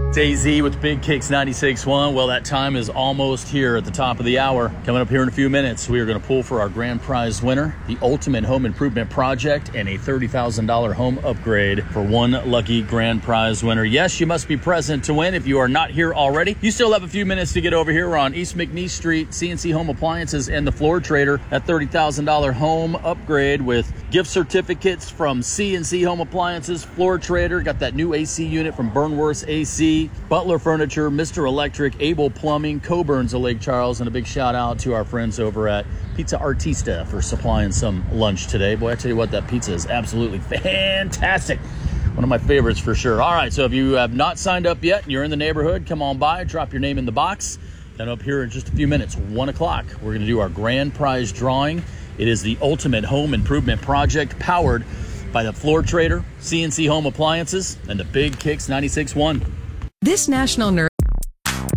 It's AZ with Big Kicks 96.1. Well, that time is almost here at the top of the hour. Coming up here in a few minutes, we are going to pull for our grand prize winner, the Ultimate Home Improvement Project, and a $30,000 home upgrade for one lucky grand prize winner. Yes, you must be present to win if you are not here already. You still have a few minutes to get over here. We're on East McNeese Street, CNC Home Appliances and the Floor Trader. That $30,000 home upgrade with gift certificates from CNC Home Appliances, Floor Trader. Got that new AC unit from Burnworth AC. Butler Furniture, Mr. Electric, Able Plumbing, Coburn's of Lake Charles, and a big shout out to our friends over at Pizza Artista for supplying some lunch today. Boy, I tell you what, that pizza is absolutely fantastic. One of my favorites for sure. All right, so if you have not signed up yet and you're in the neighborhood, come on by, drop your name in the box. Then up here in just a few minutes, 1 o'clock, we're going to do our grand prize drawing. It is the Ultimate Home Improvement Project powered by the Floor Trader, CNC Home Appliances, and the Big Kicks 96.1. This National Nurse